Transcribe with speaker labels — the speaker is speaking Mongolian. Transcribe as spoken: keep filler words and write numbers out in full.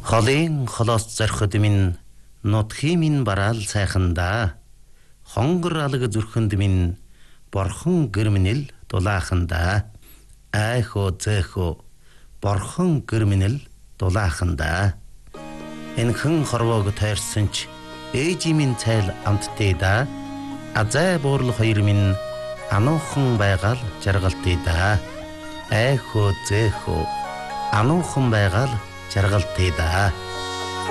Speaker 1: Холын холоос зорход минь нутхи минь бараал сайхандаа хонгор алга зүрхэнд минь борхон гэрмэнэл дулаахандаа айхо зэхо борхон гэрмэнэл дулаахандаа энхэн хорвоог тайрсан ч ээжи минь цайл амттай да азай буурлал хоёр минь ануухан байгаал жаргалтай да айхо зэхо ануухан байгаал жаргалтай да